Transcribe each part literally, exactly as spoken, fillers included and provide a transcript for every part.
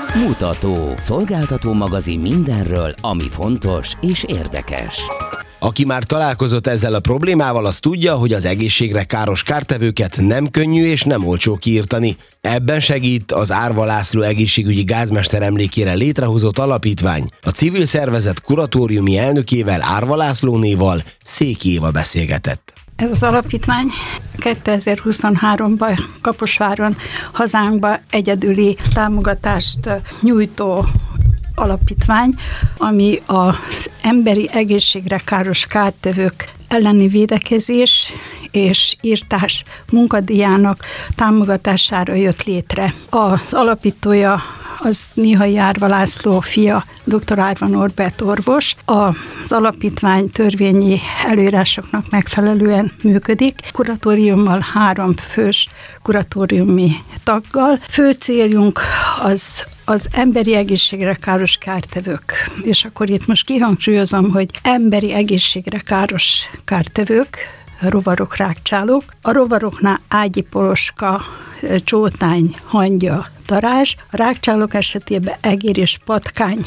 Mutató. Szolgáltató magazin mindenről, ami fontos és érdekes. Aki már találkozott ezzel a problémával, az tudja, hogy az egészségre káros kártevőket nem könnyű és nem olcsó kiirtani. Ebben segít az Árva László egészségügyi gázmester emlékére létrehozott alapítvány. A civil szervezet kuratóriumi elnökével, Árva Lászlónéval Széki Éva beszélgetett. Ez az alapítvány kétezer-huszonháromban Kaposváron hazánkba egyedüli támogatást nyújtó alapítvány, ami az emberi egészségre káros kártevők elleni védekezés és írtás munkadíjának támogatására jött létre. Az alapítója az Néhai Árva László fia, dr. Árva Norbert orvos. Az alapítvány törvényi előírásoknak megfelelően működik, kuratóriummal, három fős kuratóriumi taggal. Fő céljunk az az emberi egészségre káros kártevők. És akkor itt most kihangsúlyozom, hogy emberi egészségre káros kártevők, rovarok, rágcsálók. A rovaroknál ágyipoloska, csótány, hangya, darázs. A rágcsálók esetében egér és patkány,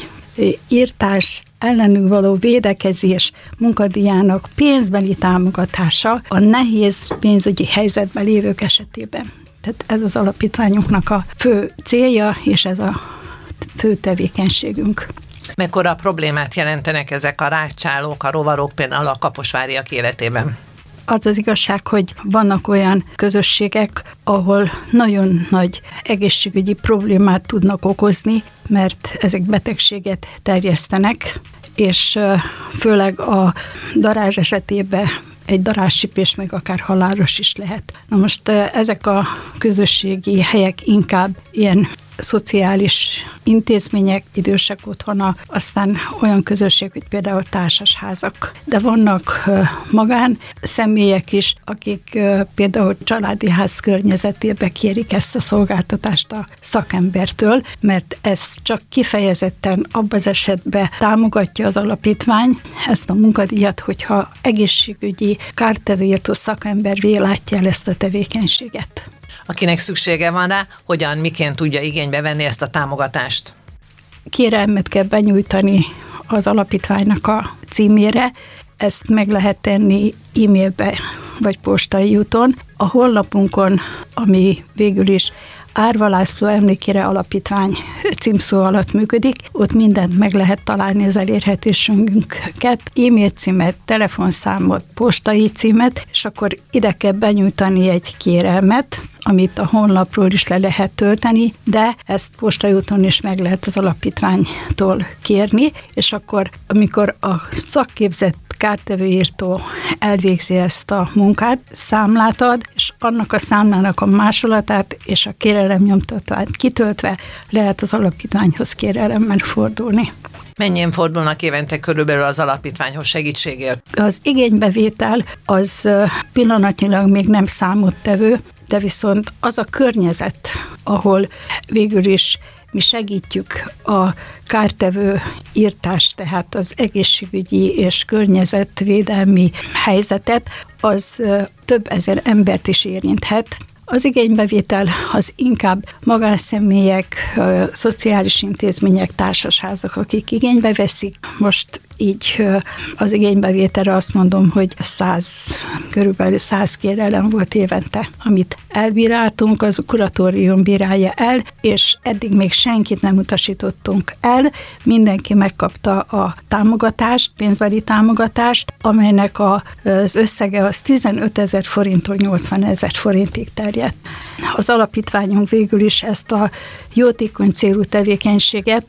írtás, ellenük való védekezés munkadíjának pénzbeli támogatása a nehéz pénzügyi helyzetben lévők esetében. Tehát ez az alapítványunknak a fő célja, és ez a fő tevékenységünk. Mekkora problémát jelentenek ezek a rágcsálók, a rovarok például a kaposváriak életében? Az az igazság, hogy vannak olyan közösségek, ahol nagyon nagy egészségügyi problémát tudnak okozni, mert ezek betegséget terjesztenek, és főleg a darázs esetében egy darázscsípés meg akár halálos is lehet. Na most ezek a közösségi helyek inkább ilyen szociális intézmények, idősek otthona, aztán olyan közösség, hogy például társasházak. De vannak magán személyek is, akik például családi ház környezetében kérik ezt a szolgáltatást a szakembertől, mert ez csak kifejezetten abban az esetben támogatja az alapítvány ezt a munkadíjat, hogyha egészségügyi kártevőírtó szakember látja el ezt a tevékenységet. Akinek szüksége van rá, hogyan, miként tudja igénybe venni ezt a támogatást? Kérelmet kell benyújtani az alapítványnak a címére, ezt meg lehet tenni e-mailbe vagy postai úton. A honlapunkon, ami végül is Árva László emlékére alapítvány címszó alatt működik, ott mindent meg lehet találni az elérhetésünket, e-mail címet, telefonszámot, postai címet, és akkor ide kell benyújtani egy kérelmet, amit a honlapról is le lehet tölteni, de ezt postai úton is meg lehet az alapítványtól kérni, és akkor, amikor a szakképzett kártevőírtó elvégzi ezt a munkát, számlát ad, és annak a számlának a másolatát és a kérelem nyomtatát kitöltve lehet az alapítványhoz kérelemmel fordulni. Mennyien fordulnak évente körülbelül az alapítványhoz segítségért? Az igénybevétel az pillanatnyilag még nem számottevő, de viszont az a környezet, ahol végül is mi segítjük a kártevő írtást, tehát az egészségügyi és környezetvédelmi helyzetet, az több ezer embert is érinthet. Az igénybevétel az inkább magánszemélyek, szociális intézmények, társasházak, akik igénybe veszik. Most így az igénybevételre azt mondom, hogy száz, körülbelül száz kérelem volt évente, amit elbíráltunk, az a kuratórium bírálja el, és eddig még senkit nem utasítottunk el, mindenki megkapta a támogatást, pénzbeli támogatást, amelynek az összege az tizenötezer forinttól nyolcvanezer forintig terjedt. Az alapítványunk végül is ezt a jótékony célú tevékenységet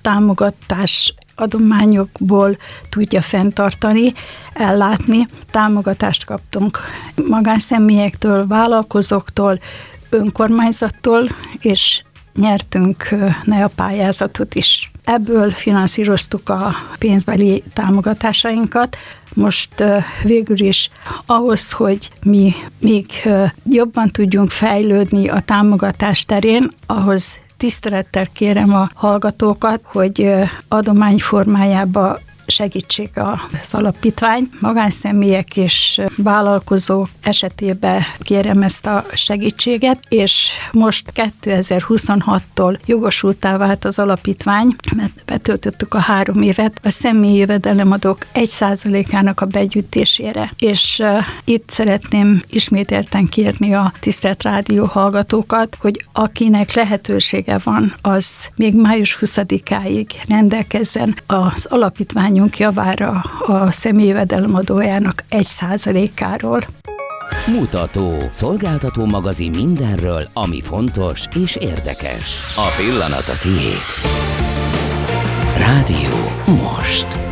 támogatás adományokból tudja fenntartani, ellátni. Támogatást kaptunk magánszemélyektől, vállalkozóktól, önkormányzattól, és nyertünk en e á pályázatot is. Ebből finanszíroztuk a pénzbeli támogatásainkat. Most végül is ahhoz, hogy mi még jobban tudjunk fejlődni a támogatás terén, ahhoz tisztelettel kérem a hallgatókat, hogy adomány formájába segítség az alapítvány. Magánszemélyek és vállalkozók esetében kérem ezt a segítséget, és most kétezer-huszonhattól jogosultá vált az alapítvány, mert betöltöttük a három évet a személyi jövedelemadók egy százalékának a begyűjtésére. És uh, itt szeretném ismételten kérni a tisztelt rádió hallgatókat, hogy akinek lehetősége van, az még május huszadikáig rendelkezzen az alapítványunk javára a személyi jövedelemadójának egy százalékáról. Mutató, szolgáltató magazin mindenről, ami fontos és érdekes. A pillanat a tiéd. Rádió most.